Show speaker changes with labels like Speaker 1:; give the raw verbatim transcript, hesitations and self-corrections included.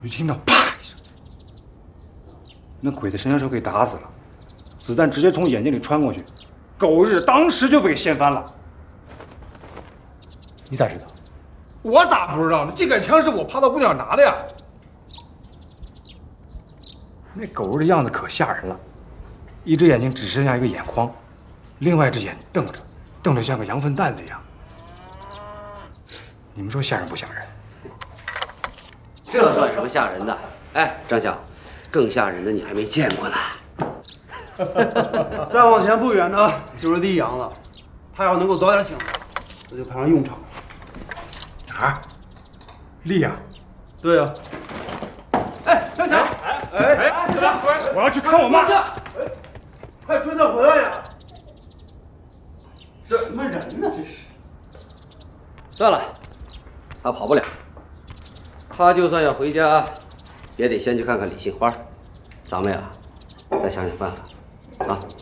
Speaker 1: 我就听到啪一声，那鬼的神枪手给打死了，子弹直接从眼睛里穿过去，狗日当时就被掀翻了。你咋知道？
Speaker 2: 我咋不知道呢？这杆枪是我趴到屋顶上拿的呀。
Speaker 1: 那狗日的样子可吓人了，一只眼睛只剩下一个眼眶，另外一只眼瞪着，瞪得像个羊粪蛋子一样。你们说吓人不吓人？
Speaker 3: 这算什么吓人的？哎，张晓，更吓人的你还没见过呢。
Speaker 4: 再往前不远呢，就是丽阳了。他要能够早点醒来，那就派上用场了。
Speaker 1: 哪儿？丽阳？
Speaker 4: 对呀、
Speaker 2: 哎，张强，哎哎哎，怎么？
Speaker 1: 我要去看我妈。
Speaker 4: 快追他回来呀！这什么人呢？这是。
Speaker 3: 算了，他跑不了。他就算要回家，也得先去看看李杏花。咱们呀，再想想办法，啊。